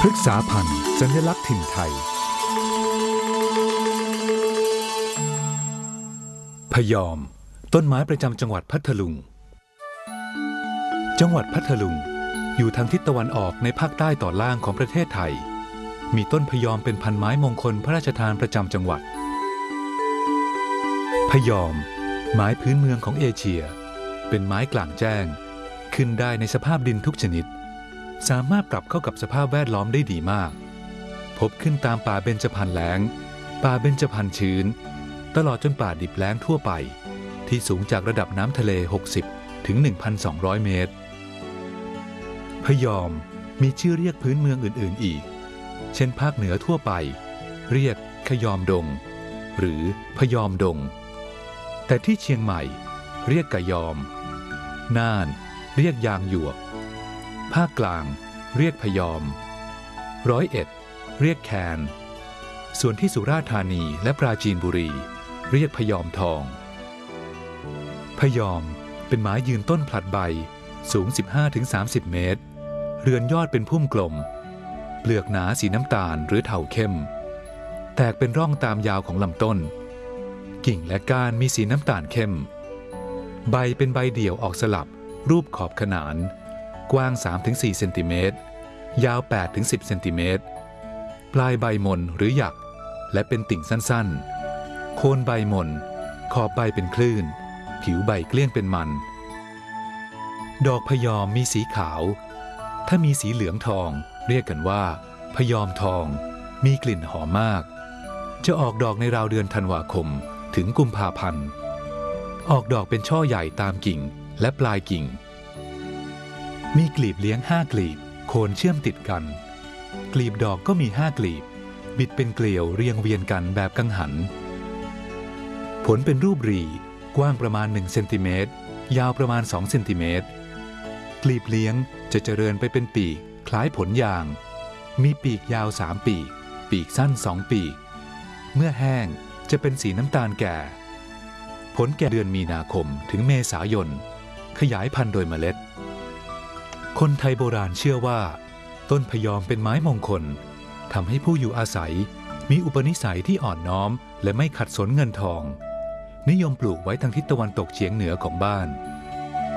พฤกษาพันธุ์สัญลักษณ์ถิ่นไทยพยอมต้นไม้ประจำจังหวัดพัทลุงจังหวัดพัทลุงอยู่ทางทิศตะวันออกในภาคใต้ตอนล่างของประเทศไทยมีต้นพยอมเป็นพันไม้มงคลพระราชทานประจำจังหวัดพยอมไม้พื้นเมืองของเอเชียเป็นไม้กลางแจ้งขึ้นได้ในสภาพดินทุกชนิดสามารถปรับเข้ากับสภาพแวดล้อมได้ดีมากพบขึ้นตามป่าเบญจพรรณแล้งป่าเบญจพรรณชื้นตลอดจนป่าดิบแล้งทั่วไปที่สูงจากระดับน้ำทะเล60ถึง 1,200 เมตรพยอมมีชื่อเรียกพื้นเมืองอื่นๆอีกเช่นภาคเหนือทั่วไปเรียกขยอมดงหรือพยอมดงแต่ที่เชียงใหม่เรียกกะยอมน่านเรียกยางหยวกภาคกลางเรียกพยอม101เรียกแคนส่วนที่สุราษฎร์ธานีและปราจีนบุรีเรียกพยอมทองพยอมเป็นไม้ยืนต้นผลัดใบสูง 15-30 เมตรเรือนยอดเป็นพุ่มกลมเปลือกหนาสีน้ำตาลหรือเทาเข้มแตกเป็นร่องตามยาวของลำต้นกิ่งและก้านมีสีน้ำตาลเข้มใบเป็นใบเดี่ยวออกสลับรูปขอบขนานกว้าง 3-4 เซนติเมตรยาว 8-10 เซนติเมตรปลายใบมนหรือหยักและเป็นติ่งสั้นๆโคนใบมนขอบใบเป็นคลื่นผิวใบเกลี้ยงเป็นมันดอกพยอมมีสีขาวถ้ามีสีเหลืองทองเรียกกันว่าพยอมทองมีกลิ่นหอมมากจะออกดอกในราวเดือนธันวาคมถึงกุมภาพันธ์ออกดอกเป็นช่อใหญ่ตามกิ่งและปลายกิ่งมีกลีบเลี้ยง5กลีบโคนเชื่อมติดกันกลีบดอกก็มี5กลีบบิดเป็นเกลียวเรียงเวียนกันแบบกังหันผลเป็นรูปรีกว้างประมาณ1เซนติเมตรยาวประมาณ2เซนติเมตรกลีบเลี้ยงจะเจริญไปเป็นปีกคล้ายผลยางมีปีกยาว3ปีกปีกสั้น2ปีกเมื่อแห้งจะเป็นสีน้ำตาลแก่ผลแก่เดือนมีนาคมถึงเมษายนขยายพันธุ์โดยเมล็ดคนไทยโบราณเชื่อว่าต้นพยอมเป็นไม้มงคลทำให้ผู้อยู่อาศัยมีอุปนิสัยที่อ่อนน้อมและไม่ขัดสนเงินทองนิยมปลูกไว้ทางทิศตะวันตกเฉียงเหนือของบ้าน